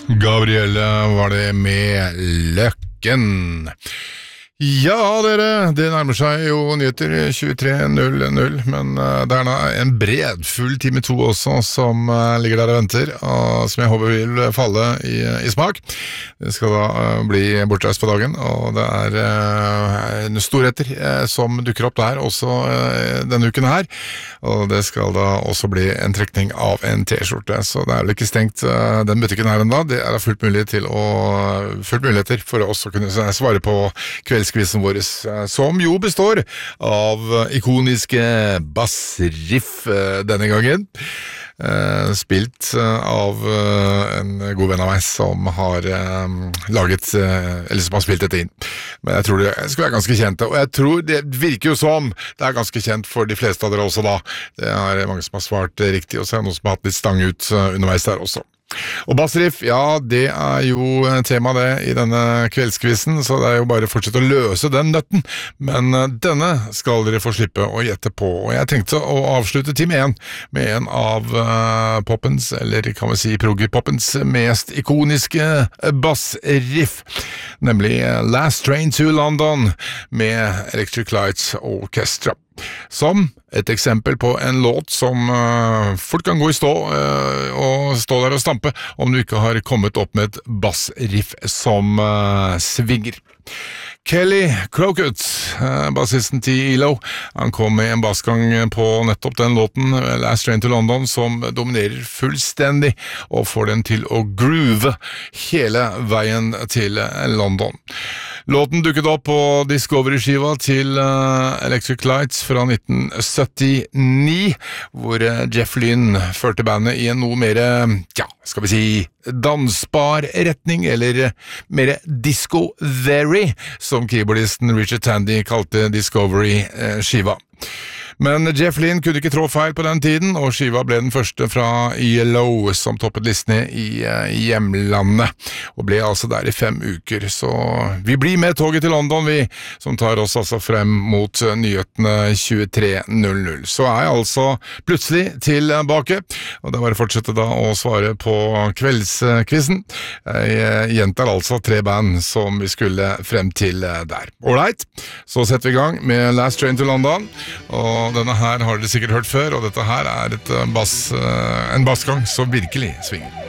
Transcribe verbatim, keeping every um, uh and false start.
Gabrielle var det med Løkken. Ja, dere, det nærmer seg jo nyheter tjuetre null null, men uh, det er da en bredfull time to også som uh, ligger der og venter, og som jeg håper vil falle i, i smak. Det skal da uh, bli bortreist på dagen, og det er uh, en storretter uh, som dukker opp der også uh, denne uken her, og det skal da også bli en trekning av en t-skjorte, så det er vel ikke stengt uh, den butikken her enda. Det er da fullt mulig til å, fullt muligheter for å også kunne svare på kveldskvissen vår, som jo består av ikoniske bassriff denne gangen, spilt av en god venn av meg som har laget, eller som har spilt dette inn. Men jeg tror det skal være ganske kjent, og jeg tror det virker jo som det er ganske kjent for de fleste av dere også da. Det er mange som har svart riktig, og så er det noen som har hatt litt stang ut underveis der også. Og bassriff, ja, det er jo tema det i denne kveldskvissen, så det er jo bare å fortsette å løse den nøtten, men denne skal dere få slippe å gjette på, og jeg tenkte å avslutte time én med en av uh, poppens, eller kan vi si proggy-poppens mest ikoniske bassriff, nemlig Last Train to London med Electric Light Orchestra. Som et eksempel på en låt som uh, fort kan gå i stå uh, og stå der og stampe om du ikke har kommet opp med et bassriff som uh, svinger. Kelly Crockett, uh, bassisten til E L O, han kom med en bassgang på nettopp den låten, Last Train to London, som dominerer fullstendig og får den til å groove hele veien til London. Låten dukket opp på Discovery-skiva til uh, Electric Lights fra nitten syttini, hvor uh, Jeff Lynne førte bandet i en noe mer, ja, skal vi si, dansbar retning, eller uh, mer disco-very, som keyboardisten Richard Tandy kalte Discovery-skiva. Men Jeff Lynne kunne ikke trå feil på den tiden, og skiva ble den første fra E L O som toppet listene i, i hjemlandet, og ble altså der i fem uker. Så vi blir med toget til London, vi, som tar oss altså frem mot nyhetene tjuetre null null. Så er jeg altså plutselig tilbake, og det er bare å fortsette da å svare på kveldskvissen. Jeg gjentar altså tre band som vi skulle frem til der. Alright, så setter vi i gang med Last Train to London, og Og denne her har dere sikkert hørt før, og dette her er et bass, en bassgang som virkelig svinger.